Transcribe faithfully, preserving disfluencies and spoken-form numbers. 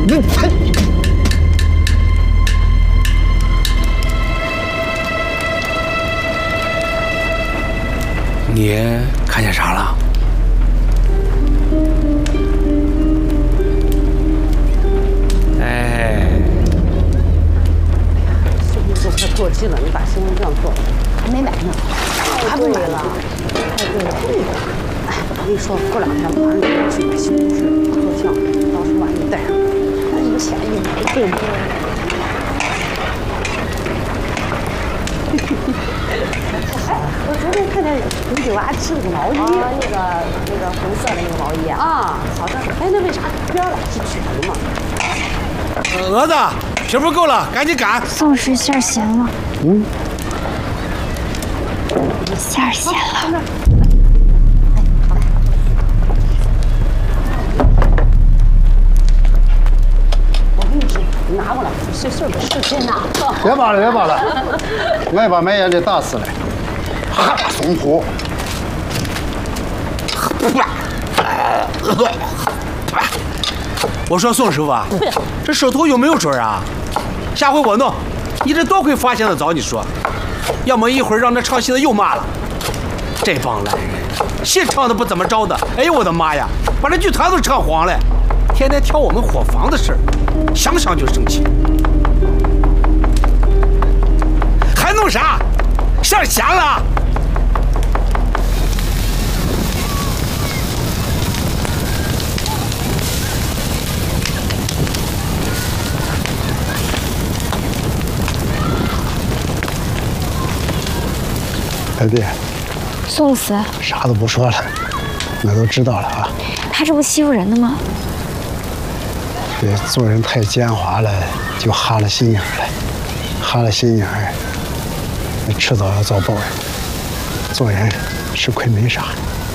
你才。 你看见啥了？哎， 是不是快过期了？你把身份证做了，还没买呢，还不买了？太贵了！哎，我跟你说，过两天马上就要去买西红柿特效，到时候把你带上，那一钱一毛对不对？ 我昨天看见你给娃织了个毛衣，啊、那个那个红色的那个毛衣啊，啊好像哎，那为啥边老是卷的嘛？ 蛾子，皮不够了，赶紧赶！ 宋氏馅咸了，嗯，馅咸了。 我跟你说，你拿过来，碎碎的，是真的。 别扒了，别扒了，我把麦也给打死了。 哈，松虎！ 我说宋师傅啊，这手头有没有准啊？下回我弄，你这多亏发现的早，你说，要么一会儿让这唱戏的又骂了。这帮烂人，戏唱的不怎么着的，哎呦我的妈呀，把这剧团都唱黄了，天天挑我们伙房的事儿，想想就生气。还弄啥？馅咸了？ 老弟， 宋子， 啥都不说了，我都知道了啊。 他这不欺负人的吗？ 这做人太奸猾了，就哈了心眼了，哈了心眼儿，迟早要遭报应。做人吃亏没啥。